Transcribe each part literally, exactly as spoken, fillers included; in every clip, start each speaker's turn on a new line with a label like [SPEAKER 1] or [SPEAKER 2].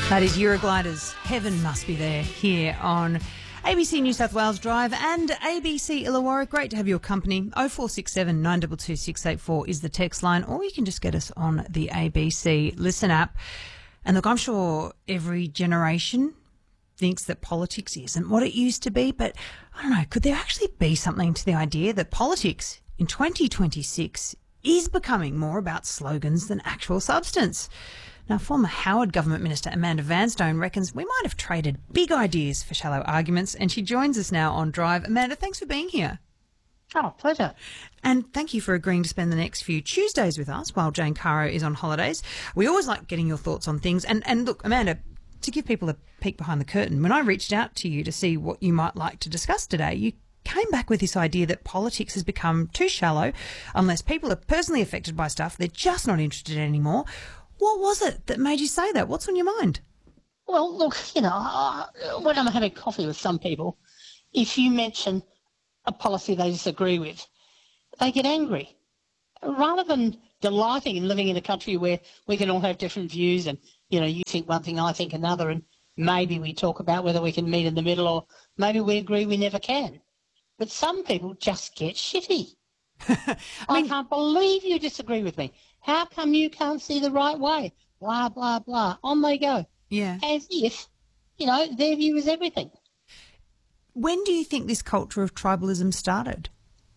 [SPEAKER 1] That is Eurogliders. Heaven Must Be There here on A B C New South Wales Drive and A B C Illawarra. Great to have your company. oh four six seven, nine two two, six eight four is the text line, or you can just get us on the A B C Listen app. And look, I'm sure every generation thinks that politics isn't what it used to be, but I don't know, could there actually be something to the idea that politics in twenty twenty-six is becoming more about slogans than actual substance? Now, former Howard Government Minister Amanda Vanstone reckons we might have traded big ideas for shallow arguments, and she joins us now on Drive. Amanda, thanks for being here.
[SPEAKER 2] Oh, pleasure.
[SPEAKER 1] And thank you for agreeing to spend the next few Tuesdays with us while Jane Caro is on holidays. We always like getting your thoughts on things. And, and look, Amanda, to give people a peek behind the curtain, when I reached out to you to see what you might like to discuss today, you came back with this idea that politics has become too shallow. Unless people are personally affected by stuff, they're just not interested anymore. What was it that made you say that? What's on your mind?
[SPEAKER 2] Well, look, you know, uh, when I'm having coffee with some people, if you mention a policy they disagree with, they get angry. Rather than delighting in living in a country where we can all have different views and, you know, you think one thing, I think another, and maybe we talk about whether we can meet in the middle or maybe we agree we never can. But some people just get shitty. I, mean, I can't believe you disagree with me. How come you can't see the right way? Blah, blah, blah. On they go.
[SPEAKER 1] Yeah.
[SPEAKER 2] As if, you know, their view is everything.
[SPEAKER 1] When do you think this culture of tribalism started?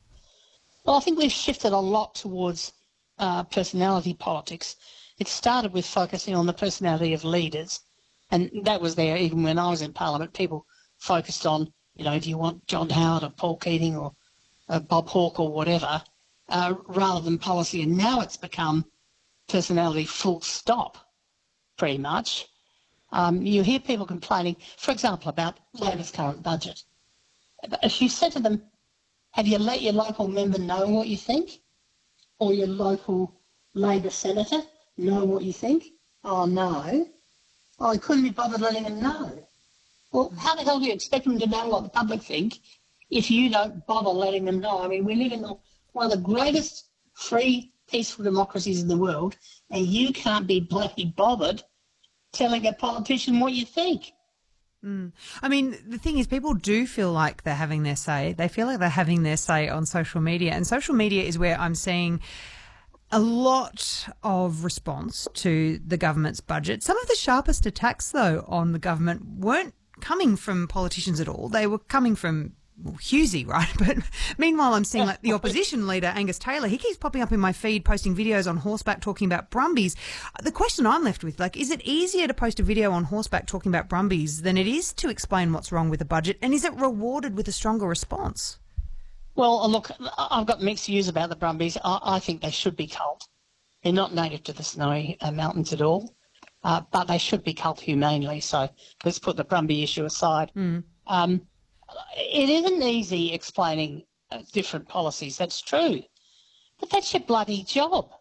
[SPEAKER 2] Well, I think we've shifted a lot towards uh, personality politics. It started with focusing on the personality of leaders, and that was there even when I was in Parliament. People focused on, you know, do you want John Howard or Paul Keating or uh, Bob Hawke or whatever, uh, rather than policy. And now it's become personality full stop, pretty much. Um, you hear people complaining, for example, about Labor's current budget. If you said to them, have you let your local member know what you think? Or your local Labor senator know what you think? Oh, no. Oh, I couldn't be bothered letting them know. Well, how the hell do you expect them to know what the public think if you don't bother letting them know? I mean, we live in one of the greatest free, peaceful democracies in the world, and you can't be bloody bothered telling a politician what you think.
[SPEAKER 1] Mm. I mean, the thing is, people do feel like they're having their say. They feel like they're having their say on social media. And social media is where I'm seeing a lot of response to the government's budget. Some of the sharpest attacks, though, on the government weren't coming from politicians at all. They were coming from well, Husey, right? But meanwhile, I'm seeing like the opposition leader, Angus Taylor, he keeps popping up in my feed, posting videos on horseback talking about Brumbies. The question I'm left with, like, is it easier to post a video on horseback talking about Brumbies than it is to explain what's wrong with the budget? And is it rewarded with a stronger response?
[SPEAKER 2] Well, look, I've got mixed views about the Brumbies. I, I think they should be culled. They're not native to the Snowy uh, Mountains at all, uh, but they should be culled humanely. So let's put the Brumby issue aside.
[SPEAKER 1] Mm.
[SPEAKER 2] Um, it isn't easy explaining uh, different policies, that's true. But that's your bloody job.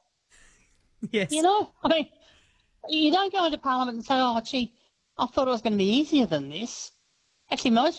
[SPEAKER 1] Yes.
[SPEAKER 2] You know, I mean, you don't go into Parliament and say, oh, gee, I thought it was going to be easier than this. Actually, most